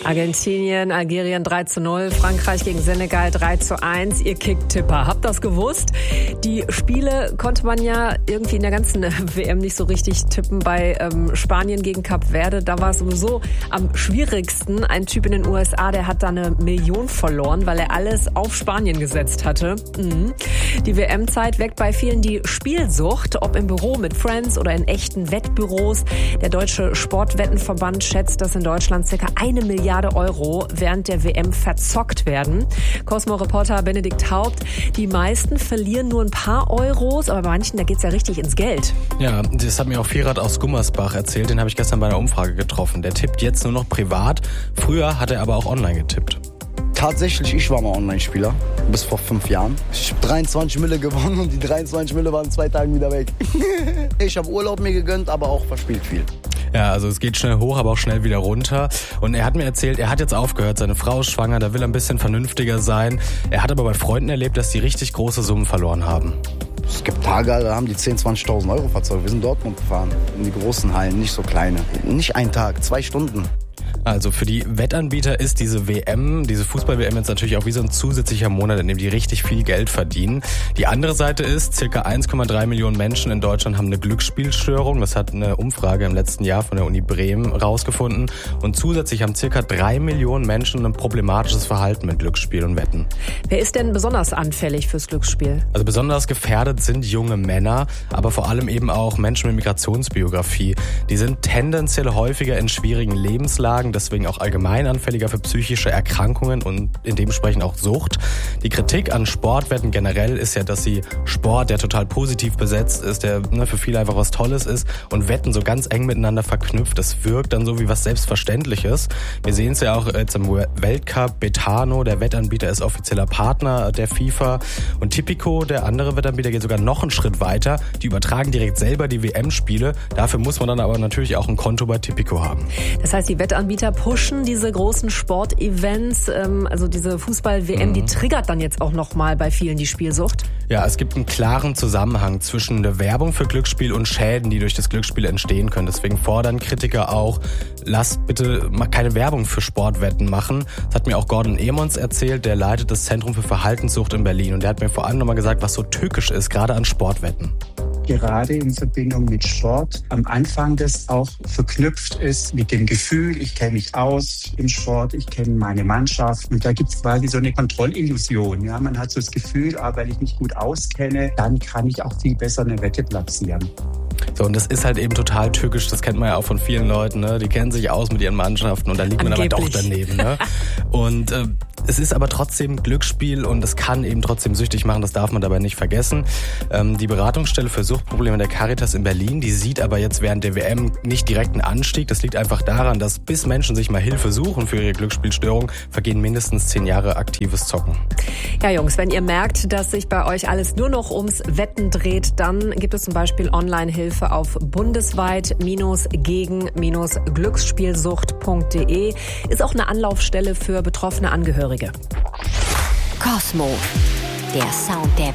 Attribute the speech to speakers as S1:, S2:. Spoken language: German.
S1: Argentinien, Algerien 3:0, Frankreich gegen Senegal 3:1. Ihr Kick-Tipper, habt das gewusst? Die Spiele konnte man ja irgendwie in der ganzen WM nicht so richtig tippen. Bei Spanien gegen Kap Verde, da war es sowieso am schwierigsten. Ein Typ in den USA, der hat da 1 Million verloren, weil er alles auf Spanien gesetzt hatte. Die WM-Zeit weckt bei vielen die Spielsucht, ob im Büro mit Friends oder in echten Wettbüros. Der Deutsche Sportwettenverband schätzt, dass in Deutschland ca. 1 Milliarde Euro während der WM verzockt werden. Cosmo-Reporter Benedikt Haupt, die meisten verlieren nur ein paar Euros, aber bei manchen, da geht's ja richtig ins Geld.
S2: Ja, das hat mir auch Firat aus Gummersbach erzählt, den habe ich gestern bei einer Umfrage getroffen. Der tippt jetzt nur noch privat, früher hat er aber auch online getippt.
S3: Tatsächlich, ich war mal Online-Spieler, bis vor 5 Jahren. Ich habe 23 Mille gewonnen und die 23 Mille waren in 2 Tagen wieder weg. Ich habe Urlaub mir gegönnt, aber auch verspielt viel.
S2: Ja, also es geht schnell hoch, aber auch schnell wieder runter. Und er hat mir erzählt, er hat jetzt aufgehört, seine Frau ist schwanger, da will er ein bisschen vernünftiger sein. Er hat aber bei Freunden erlebt, dass die richtig große Summen verloren haben.
S3: Es gibt Tage, da haben die 10.000, 20.000 Euro verzockt. Wir sind Dortmund gefahren, in die großen Hallen, nicht so kleine. Nicht ein Tag, 2 Stunden.
S2: Also für die Wettanbieter ist diese WM, diese Fußball-WM jetzt natürlich auch wie so ein zusätzlicher Monat, in dem die richtig viel Geld verdienen. Die andere Seite ist, ca. 1,3 Millionen Menschen in Deutschland haben eine Glücksspielstörung. Das hat eine Umfrage im letzten Jahr von der Uni Bremen rausgefunden. Und zusätzlich haben ca. 3 Millionen Menschen ein problematisches Verhalten mit Glücksspiel und Wetten.
S1: Wer ist denn besonders anfällig fürs Glücksspiel?
S2: Also besonders gefährdet sind junge Männer, aber vor allem eben auch Menschen mit Migrationsbiografie. Die sind tendenziell häufiger in schwierigen Lebenslagen, deswegen auch allgemein anfälliger für psychische Erkrankungen und dementsprechend auch Sucht. Die Kritik an Sportwetten generell ist ja, dass sie Sport, der total positiv besetzt ist, der für viele einfach was Tolles ist und Wetten so ganz eng miteinander verknüpft. Das wirkt dann so wie was Selbstverständliches. Wir sehen es ja auch jetzt im Weltcup. Betano, der Wettanbieter, ist offizieller Partner der FIFA. Und Tipico, der andere Wettanbieter, geht sogar noch einen Schritt weiter. Die übertragen direkt selber die WM-Spiele. Dafür muss man dann aber natürlich auch ein Konto bei Tipico haben.
S1: Das heißt, die Wettanbieter pushen diese großen Sportevents, also diese Fußball-WM, die triggert dann jetzt auch nochmal bei vielen die Spielsucht?
S2: Ja, es gibt einen klaren Zusammenhang zwischen der Werbung für Glücksspiel und Schäden, die durch das Glücksspiel entstehen können. Deswegen fordern Kritiker auch, lasst bitte mal keine Werbung für Sportwetten machen. Das hat mir auch Gordon Emons erzählt, der leitet das Zentrum für Verhaltenssucht in Berlin. Und der hat mir vor allem nochmal gesagt, was so tückisch ist, gerade an Sportwetten.
S4: Gerade in Verbindung mit Sport am Anfang das auch verknüpft ist mit dem Gefühl, ich kenne mich aus im Sport, ich kenne meine Mannschaft. Und da gibt es quasi so eine Kontrollillusion. Ja? Man hat so das Gefühl, weil ich mich gut auskenne, dann kann ich auch viel besser eine Wette platzieren.
S2: So, und das ist halt eben total tückisch, das kennt man ja auch von vielen Leuten, ne? Die kennen sich aus mit ihren Mannschaften und da liegt man aber doch daneben. Ne? Und es ist aber trotzdem Glücksspiel und es kann eben trotzdem süchtig machen, das darf man dabei nicht vergessen. Die Beratungsstelle für Suchtprobleme der Caritas in Berlin, die sieht aber jetzt während der WM nicht direkt einen Anstieg. Das liegt einfach daran, dass bis Menschen sich mal Hilfe suchen für ihre Glücksspielstörung, vergehen mindestens 10 Jahre aktives Zocken.
S1: Ja, Jungs, wenn ihr merkt, dass sich bei euch alles nur noch ums Wetten dreht, dann gibt es zum Beispiel Online-Hilfe auf bundesweit-gegen-glücksspielsucht.de. Ist auch eine Anlaufstelle für betroffene Angehörige.
S5: Cosmo, der Sound der